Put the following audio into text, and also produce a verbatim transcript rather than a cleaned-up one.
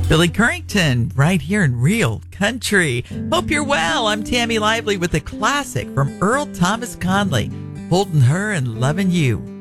Billy Currington, right here in Real Country. Hope you're well. I'm Tammy Lively with a classic from Earl Thomas Conley, Holding Her and Loving You.